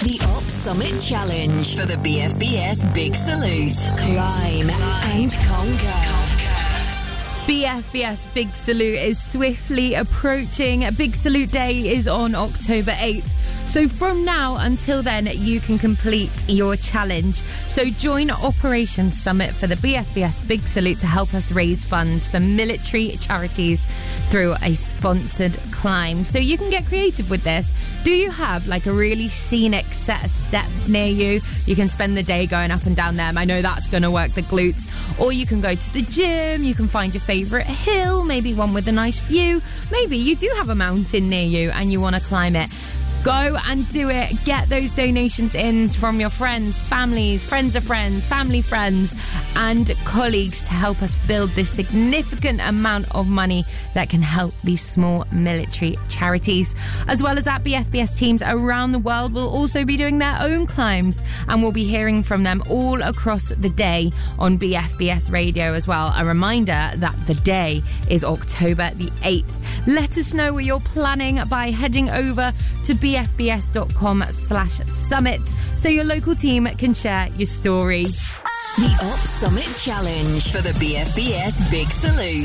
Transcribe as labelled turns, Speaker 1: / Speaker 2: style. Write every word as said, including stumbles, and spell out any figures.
Speaker 1: The Op Summit Challenge for the B F B S Big Salute. Climb and conquer.
Speaker 2: B F B S Big Salute is swiftly approaching. Big Salute Day is on October eighth. So from now until then, you can complete your challenge. So join Operation Summit for the B F B S Big Salute to help us raise funds for military charities through a sponsored climb. So you can get creative with this. Do you have like a really scenic set of steps near you? You can spend the day going up and down them. I know that's going to work the glutes. Or you can go to the gym. You can find your favourite hill, maybe one with a nice view. Maybe you do have a mountain near you and you want to climb it. Go and do it. Get those donations in from your friends, families, friends of friends, family friends, and colleagues to help us build this significant amount of money that can help these small military charities. As well as that, B F B S teams around the world will also be doing their own climbs, and we'll be hearing from them all across the day on B F B S Radio as well. A reminder that the day is October the eighth. Let us know what you're planning by heading over to B F B S dot com slash summit so your local team can share your story.
Speaker 1: The Op Summit Challenge for the B F B S Big Salute.